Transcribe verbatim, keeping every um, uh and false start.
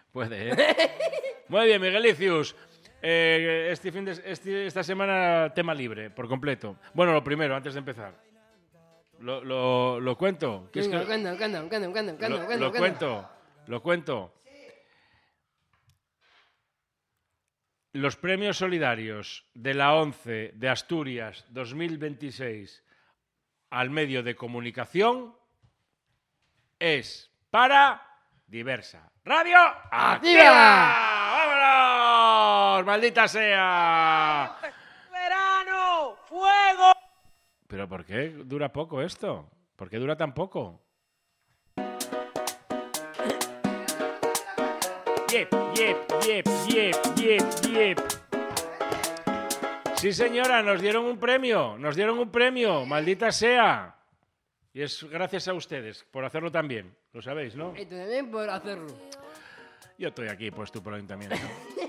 Puede, ¿eh? Muy bien, Miguelicius. Eh, este fin de, este, esta semana tema libre, por completo. Bueno, lo primero, antes de empezar. Lo, lo, lo cuento. Venga, que... lo cuento, lo cuento, lo cuento, lo cuento, lo cuento, lo, lo cuento, lo cuento. Los premios solidarios de la ONCE de Asturias dos mil veintiséis al medio de comunicación es para Diversa Radio Activa. ¡Vámonos! ¡Maldita sea! ¡Verano! ¡Fuego! ¿Pero por qué dura poco esto? ¿Por qué dura tan poco? Yep, yep, yep, yep, yep, yep. Sí, señora, nos dieron un premio, nos dieron un premio, maldita sea. Y es gracias a ustedes por hacerlo también, lo sabéis, ¿no? Y también por hacerlo. Yo estoy aquí puesto por el ayuntamiento.